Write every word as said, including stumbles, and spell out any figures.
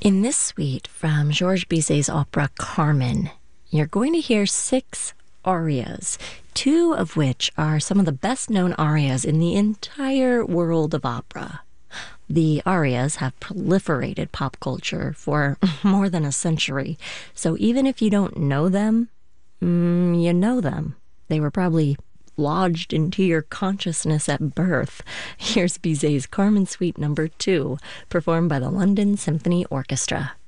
In this suite from Georges Bizet's opera Carmen, you're going to hear six arias, two of which are some of the best-known arias in the entire world of opera. The arias have proliferated pop culture for more than a century, so even if you don't know them, mm, you know them. They were probably lodged into your consciousness at birth. Here's Bizet's Carmen Suite number two, performed by the London Symphony Orchestra.